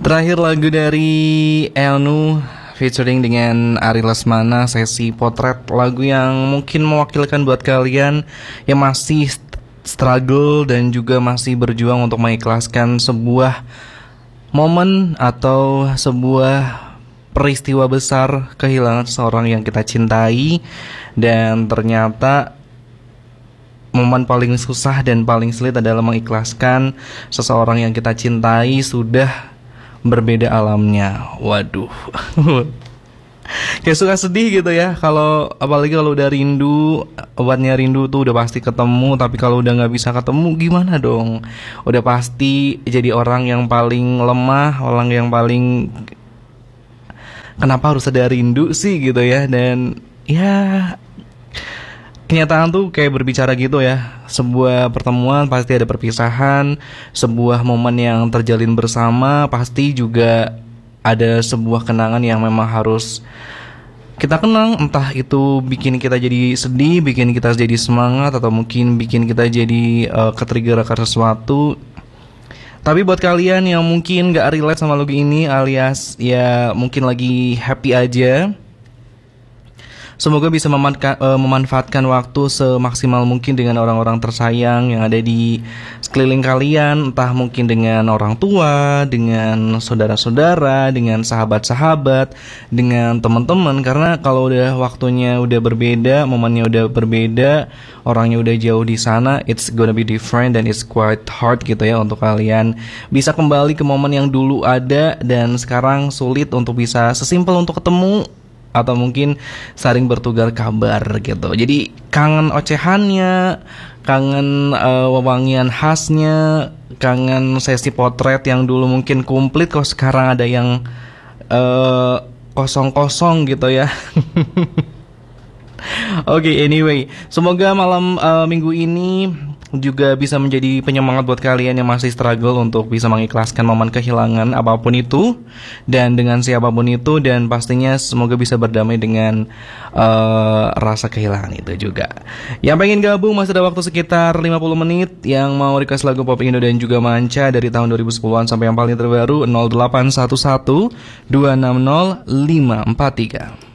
Terakhir lagu dari Elnu featuring dengan Ari Lesmana, Sesi Potret. Lagu yang mungkin mewakilkan buat kalian yang masih struggle dan juga masih berjuang untuk mengikhlaskan sebuah momen atau sebuah peristiwa besar, kehilangan seseorang yang kita cintai. Dan ternyata momen paling susah dan paling sulit adalah mengikhlaskan seseorang yang kita cintai sudah berbeda alamnya. Waduh. Kayak suka sedih gitu ya. Apalagi kalau udah rindu, obatnya rindu tuh udah pasti ketemu. Tapi kalau udah gak bisa ketemu gimana dong? Udah pasti jadi orang yang paling lemah, orang yang paling kenapa harus ada rindu sih gitu ya. Dan ya kenyataan tuh kayak berbicara gitu ya. Sebuah pertemuan pasti ada perpisahan. Sebuah momen yang terjalin bersama pasti juga ada sebuah kenangan yang memang harus kita kenang. Entah itu bikin kita jadi sedih, bikin kita jadi semangat, atau mungkin bikin kita jadi ketrigger akan sesuatu. Tapi buat kalian yang mungkin gak relate sama lagu ini, alias ya mungkin lagi happy aja, semoga bisa memanfaatkan waktu semaksimal mungkin dengan orang-orang tersayang yang ada di sekeliling kalian. Entah mungkin dengan orang tua, dengan saudara-saudara, dengan sahabat-sahabat, dengan teman-teman. Karena kalau udah waktunya udah berbeda, momennya udah berbeda, orangnya udah jauh di sana, it's gonna be different dan it's quite hard gitu ya untuk kalian bisa kembali ke momen yang dulu ada dan sekarang sulit untuk bisa sesimpel untuk ketemu atau mungkin saling bertukar kabar gitu. Jadi kangen ocehannya, kangen wewangian khasnya, kangen sesi potret yang dulu mungkin komplit kok sekarang ada yang kosong-kosong gitu ya. Oke, anyway, semoga malam minggu ini juga bisa menjadi penyemangat buat kalian yang masih struggle untuk bisa mengikhlaskan momen kehilangan apapun itu dan dengan siapapun itu, dan pastinya semoga bisa berdamai dengan rasa kehilangan itu juga. Yang pengen gabung masih ada waktu sekitar 50 menit, yang mau request lagu pop Indo dan juga manca dari tahun 2010-an sampai yang paling terbaru 0811 260 543.